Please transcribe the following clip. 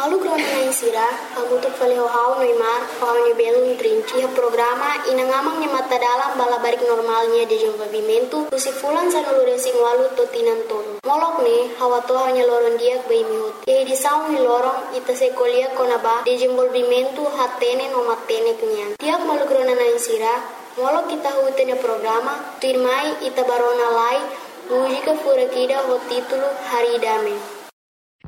Malu krona na insira, hamutu fale hau Neymar, hau ni belum trinci programa inangamang ni mata dalam balabarik normalnya de desenvolvimento, usi fulan sa nuluresing walu totinan tolo. Molok ni, hawa to hanya loron diak bai mihut. Yai di saung ni lorong, ita se kolia konaba, desenvolvimento hatene no matene kenyan. Diak malu krona na insira, molok kita hutene programa, tuirmai ita barona lai, música furakida ho título Haridame.